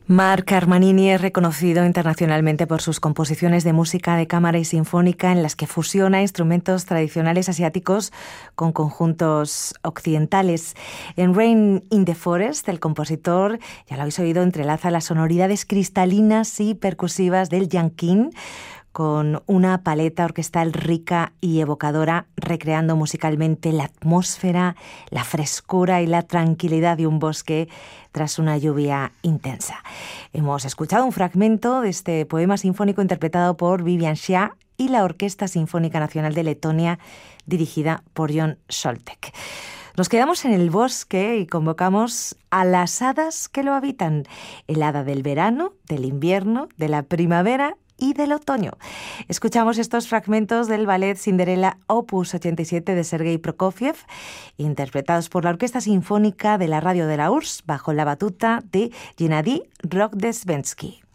Marc Armanini es reconocido internacionalmente por sus composiciones de música de cámara y sinfónica en las que fusiona instrumentos tradicionales asiáticos con conjuntos occidentales. En Rain in the Forest, el compositor, ya lo habéis oído, entrelaza las sonoridades cristalinas y percusivas del yanqing con una paleta orquestal rica y evocadora, recreando musicalmente la atmósfera, la frescura y la tranquilidad de un bosque tras una lluvia intensa. Hemos escuchado un fragmento de este poema sinfónico interpretado por Vivian Xia y la Orquesta Sinfónica Nacional de Letonia, dirigida por John Scholtek. Nos quedamos en el bosque y convocamos a las hadas que lo habitan, el hada del verano, del invierno, de la primavera y del otoño. Escuchamos estos fragmentos del ballet Cinderella Opus 87 de Sergei Prokofiev, interpretados por la Orquesta Sinfónica de la Radio de la URSS bajo la batuta de Gennady Rogodestvensky.